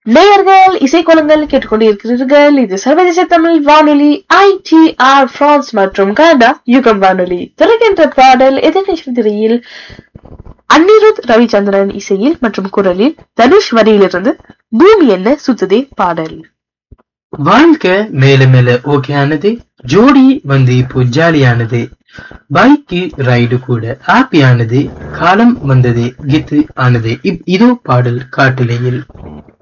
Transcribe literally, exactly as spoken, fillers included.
நேயர்கள் இசைக்கோலங்கள் கேட்டுக்கொண்டிருக்கிறீர்கள். இது சர்வதேச தமிழ் வானொலி ஐ டி ஆர் பிரான்ஸ் மற்றும் கனடா யுகம் வானொலி. திரைக்கின்ற பாடல் எதிர்நீச்சல் திரையில் அனிருத் ரவிச்சந்திரன் இசையில் மற்றும் குரலில் தனுஷ் வரியிலிருந்து பூமி என்ன சுத்துதே பாடல். வாழ்க்கை மேல மேல ஓகேயானது, ஜோடி வந்து இப்போ ஜாலியானது, பைக்கு ரைடு கூட ஹாப்பியானது, காலம் வந்தது கெத்து ஆனது. இதோ பாடல் காட்டுலையில்.